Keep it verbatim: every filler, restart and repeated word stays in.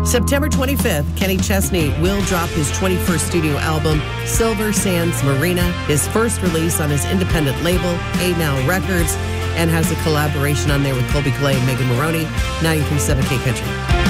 September twenty-fifth, Kenny Chesney will drop his twenty-first studio album, Silver Sands Marina, his first release on his independent label, A Now Records, and has a collaboration on there with Colby Clay and Megan Maroney, ninety-three point seven K Country.